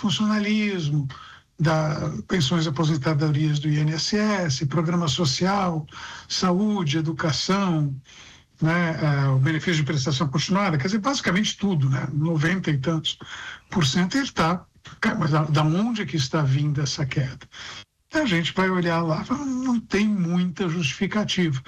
funcionalismo, da pensões e aposentadorias do INSS, programa social, saúde, educação, né, o benefício de prestação continuada, quer dizer, basicamente tudo, né, 90 e tantos por cento, ele está, mas da onde que está vindo essa queda? A gente vai olhar lá, não tem muita justificativa.